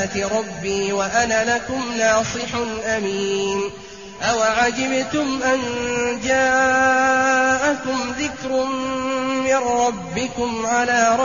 ربي وأنا لكم ناصح أمين أوعجبتم أن جاءكم ذكر من ربكم على